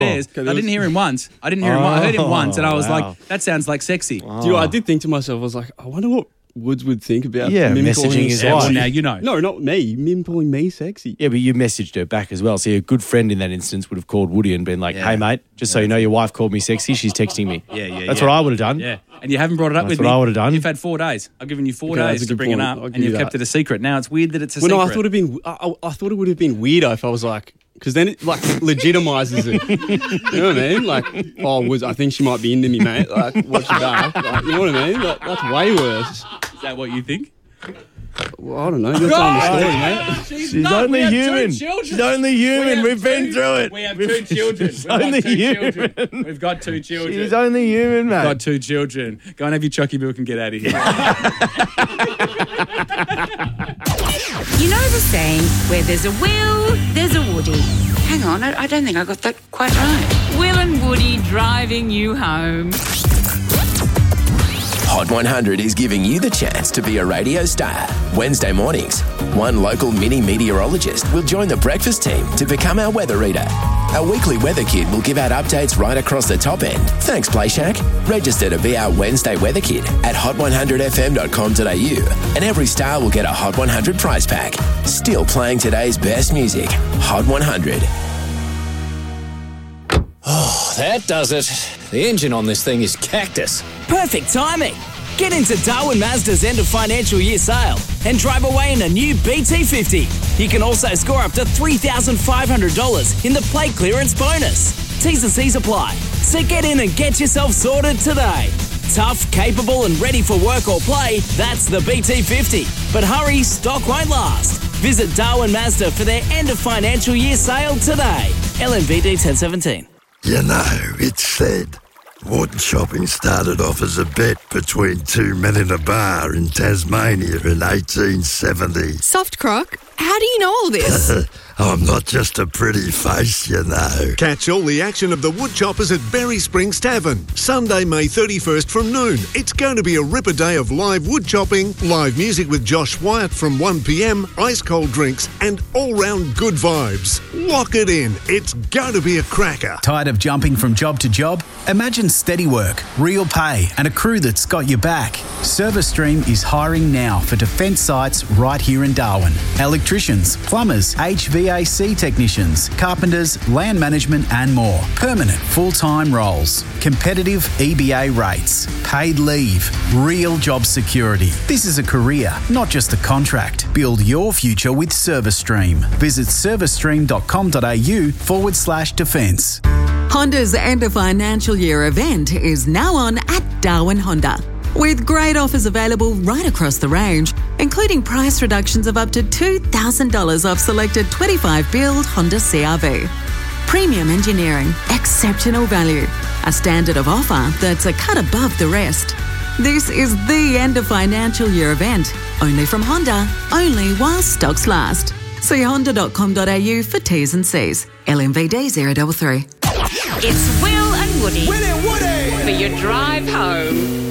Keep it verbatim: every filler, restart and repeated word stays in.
I didn't hear him once. I didn't hear him. I heard him once, and I was wow. like, "That sounds like sexy." Do you, I did think to myself, I was like, I wonder what Woods would think about Yeah, Mim messaging calling his her Yeah, wife. well, sexy. now you know. No, not me. Mim calling me sexy. Yeah, but you messaged her back as well. So a good friend in that instance would have called Woody and been like, Yeah. hey, mate, just so you know, your wife called me sexy. She's texting me. Yeah, yeah, That's yeah. what I would have done. Yeah, and you haven't brought it up That's with what me. I would have done. You've had four days. I've given you four Okay, that's days a to good bring it point. up, I'll give and you've you kept that. it a secret. Now it's weird that it's a Well, secret. no, I thought it'd been. I, I, I thought it would have been weirder if I was like, because then it like legitimizes it. You know what I mean? Like, oh, was I think she might be into me, mate? Like, watch your back. Like, you know what I mean? Like, that's way worse. Is that what you think? Well, I don't know. You're telling the story, mate. She's not. only We have two human. children. She's only human. We have We've been two- through it. We have We've- two children. She's We've got only two human. children. We've got two children. She's only human, mate. We've got two children. Go and have your chucky milk and get out of here. You know the saying, where there's a Will, there's a Woody. Hang on, I, I don't think I got that quite right. Will and Woody driving you home. Hot one hundred is giving you the chance to be a radio star. Wednesday mornings, one local mini meteorologist will join the breakfast team to become our weather reader. Our weekly weather kid will give out updates right across the top end. Thanks, Play Shack. Register to be our Wednesday weather kid at hot one hundred f m dot com dot a u, and every star will get a Hot one hundred prize pack. Still playing today's best music. Hot one hundred. Oh, that does it. The engine on this thing is cactus. Perfect timing. Get into Darwin Mazda's end of financial year sale and drive away in a new B T fifty. You can also score up to three thousand five hundred dollars in the plate clearance bonus. T's and C's apply. So get in and get yourself sorted today. Tough, capable and ready for work or play, that's the B T fifty. But hurry, stock won't last. Visit Darwin Mazda for their end of financial year sale today. L M V D ten seventeen. You know, it's said wood chopping started off as a bet between two men in a bar in Tasmania in eighteen seventy. Soft Croc, how do you know all this? I'm not just a pretty face, you know. Catch all the action of the Woodchoppers at Berry Springs Tavern. Sunday, May thirty-first from noon. It's going to be a ripper day of live wood chopping, live music with Josh Wyatt from one p m, ice-cold drinks, and all-round good vibes. Lock it in. It's going to be a cracker. Tired of jumping from job to job? Imagine steady work, real pay, and a crew that's got your back. ServiceStream is hiring now for defence sites right here in Darwin. Electricians, plumbers, H V A C technicians, carpenters, land management and more. Permanent full-time roles. Competitive E B A rates. Paid leave. Real job security. This is a career, not just a contract. Build your future with ServiceStream. Visit servicestream.com.au forward slash defence. Honda's end of financial year event is now on at Darwin Honda, with great offers available right across the range, including price reductions of up to two thousand dollars off selected twenty-five build Honda C R V. Premium engineering, exceptional value, a standard of offer that's a cut above the rest. This is the end of financial year event, only from Honda, only while stocks last. See honda dot com dot a u for T's and C's. L M V D zero three three. It's Will and Woody. Will and Woody! For your drive home.